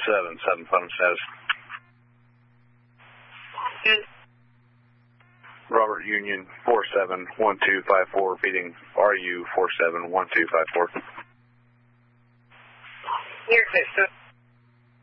777 phone status. Good. Robert Union 471254, repeating RU 471254. You're good, sir.